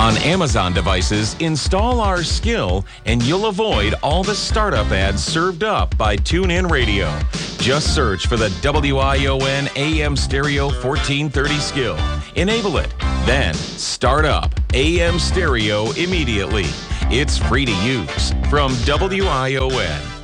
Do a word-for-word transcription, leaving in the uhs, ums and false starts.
On Amazon devices, install our skill and you'll avoid all the startup ads served up by TuneIn Radio. Just search for the W I O N A M Stereo fourteen thirty skill. Enable it. Then start up A M Stereo immediately. It's free to use from W I O N.